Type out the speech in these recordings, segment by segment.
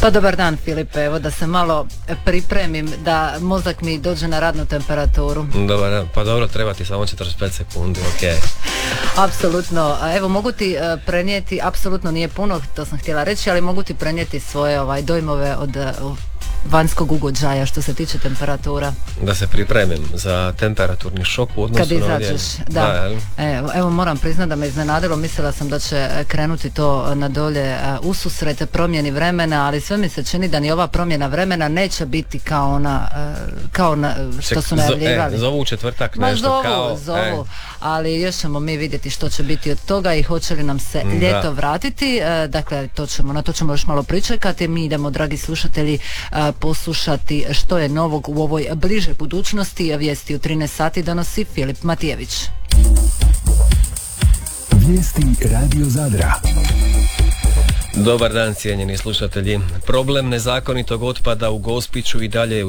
Pa dobar dan Filipe, evo da se malo pripremim da mozak mi dođe na radnu temperaturu. Dobar dan, pa dobro, treba ti samo 45 sekundi, ok. Apsolutno, evo mogu ti prenijeti, apsolutno nije puno, to sam htjela reći, ali mogu ti prenijeti svoje dojmove od vanjskog ugođaja što se tiče temperatura. Da se pripremim za temperaturni šok u odnosu kad izađeš, da. Evo moram priznati da me iznenadilo, mislila sam da će krenuti to na dolje ususret promjeni vremena, ali sve mi se čini da ni ova promjena vremena neće biti kao ona što su najavljivali. Zovu četvrtak nešto zovu, ali još ćemo mi vidjeti što će biti od toga i hoće li nam se ljeto vratiti. Dakle, na to ćemo još malo pričekati. Mi idemo, dragi slušatelji, poslušati što je novog u ovoj bliže budućnosti. Vijesti u 13 sati donosi Filip Matijević. Vijesti Radio Zadra. Dobar dan, cijenjeni slušatelji. Problem nezakonitog otpada u Gospiću i dalje je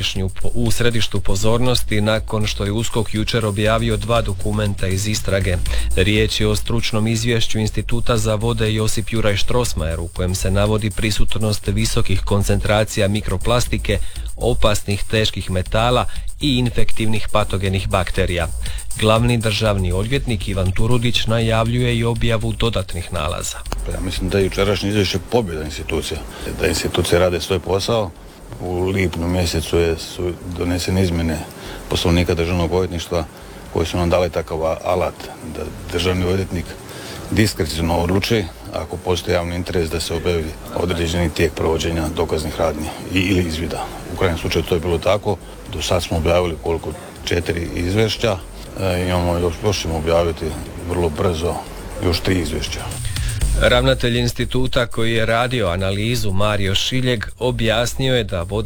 u središtu pozornosti nakon što je USKOK jučer objavio 2 dokumenta iz istrage. Riječ je o stručnom izvješću Instituta za vode Josip Juraj Strossmayer u kojem se navodi prisutnost visokih koncentracija mikroplastike, opasnih teških metala i infektivnih patogenih bakterija. Glavni državni odvjetnik Ivan Turudić najavljuje i objavu dodatnih nalaza. Ja mislim da je jučerašnje izvješće pobjeda institucija. Da institucije rade svoj posao. U lipnju mjesecu su donesene izmjene Poslovnika državnog odvjetništva koji su nam dali takav alat da državni odvjetnik diskreciono odluči ako postoji javni interes da se objavi određeni tijek provođenja dokaznih radnji ili izvida. U krajnjem slučaju to je bilo tako. Do sad smo objavili 4 izvješća. Još ćemo objaviti vrlo brzo još 3 izvješća. Ravnatelj instituta koji je radio analizu Mario Šiljeg objasnio je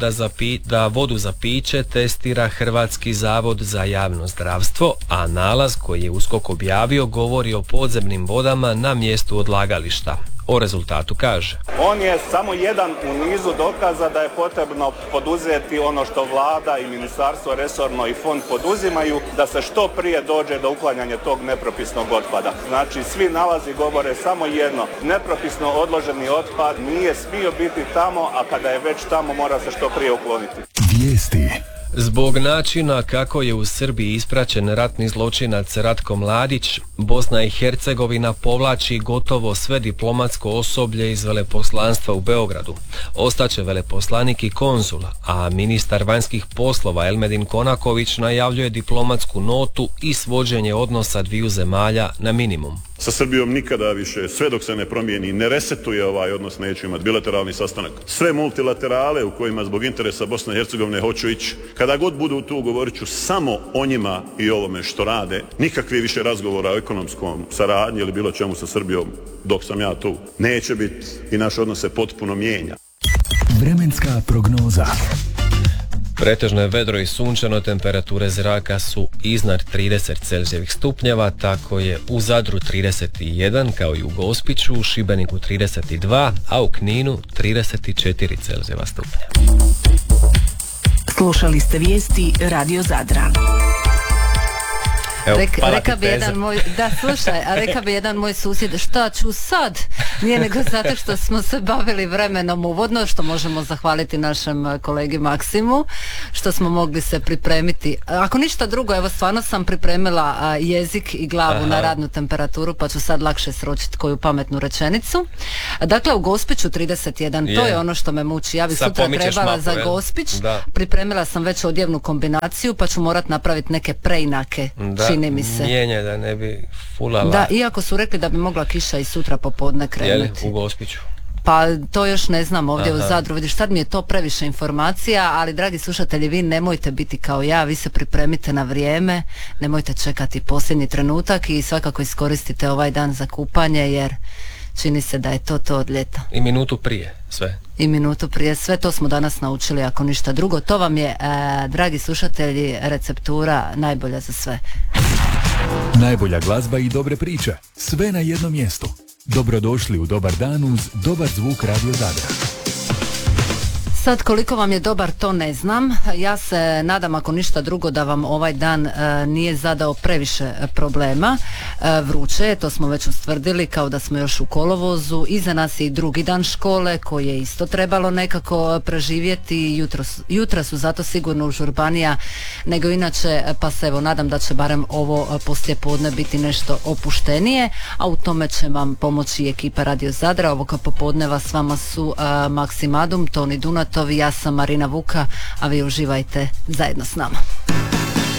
da vodu za piće testira Hrvatski zavod za javno zdravstvo, a nalaz koji je USKOK objavio govori o podzemnim vodama na mjestu odlagališta. O rezultatu kaže: on je samo jedan u nizu dokaza da je potrebno poduzeti ono što vlada i ministarstvo resorno i fond poduzimaju, da se što prije dođe do uklanjanja tog nepropisnog otpada. Znači, svi nalazi govore samo jedno: nepropisno odloženi otpad nije smio biti tamo, a kada je već tamo mora se što prije ukloniti. Vijesti. Zbog načina kako je u Srbiji ispraćen ratni zločinac Ratko Mladić, Bosna i Hercegovina povlači gotovo sve diplomatsko osoblje iz veleposlanstva u Beogradu. Ostaće veleposlanik i konzul, a ministar vanjskih poslova Elmedin Konaković najavljuje diplomatsku notu i svođenje odnosa dviju zemalja na minimum. Sa Srbijom nikada više, sve dok se ne promijeni, ne resetuje ovaj odnos, neću imati bilateralni sastanak. Sve multilaterale u kojima zbog interesa Bosne i Hercegovine hoću ići, kada god budu tu, govorit ću samo o njima i ovome što rade. Nikakvi više razgovora o ekonomskom saradnji ili bilo čemu sa Srbijom dok sam ja tu. Neće biti i naš odnos se potpuno mijenja. Vremenska prognoza. Pretežno je vedro i sunčano, temperature zraka su iznad 30 Celzijevih stupnjeva, tako je u Zadru 31, kao i u Gospiću, u Šibeniku 32, a u Kninu 34 Celzijeva stupnja. Slušali ste vijesti Radio Zadra. Reka bi jedan moj susjed, šta ću sad? Nije nego zato što smo se bavili vremenom uvodno, što možemo zahvaliti našem kolegi Maksimu, što smo mogli se pripremiti. Ako ništa drugo, evo stvarno sam pripremila jezik i glavu na radnu temperaturu, pa ću sad lakše sročiti koju pametnu rečenicu. Dakle, u Gospiću 31, to je ono što me muči. Ja bi sutra trebala za Gospić, pripremila sam već odjevnu kombinaciju, pa ću morat napraviti neke preinake. Čini mi se. Mijenja da ne bi fulala. Da, iako su rekli da bi mogla kiša i sutra popodne krenuti. Jeli, u Gospiću? Pa to još ne znam ovdje u Zadru. Vidiš, sad mi je to previše informacija, ali dragi slušatelji, vi nemojte biti kao ja, vi se pripremite na vrijeme, nemojte čekati posljednji trenutak i svakako iskoristite ovaj dan za kupanje, jer čini se da je to od ljeta. I minutu prije sve. I minutu prije sve, to smo danas naučili, ako ništa drugo. To vam je, dragi slušatelji, receptura najbolja za sve. Najbolja glazba i dobre priče, sve na jednom mjestu. Dobrodošli u Dobar dan uz dobar zvuk Radio Zadra. Sad koliko vam je dobar to ne znam. Ja se nadam ako ništa drugo da vam ovaj dan nije zadao previše problema. Vruće je, to smo već ustvrdili kao da smo još u kolovozu. Iza nas je i drugi dan škole koji je isto trebalo nekako preživjeti. Jutra su zato sigurno užurbanija nego inače, pa se evo nadam da će barem ovo poslijepodne biti nešto opuštenije, a u tome će vam pomoći ekipa Radio Zadra. Ovoga popodneva s vama su Maksim Adum, Toni Dunatov, ja sam Marina Vuka, a vi uživajte zajedno s nama.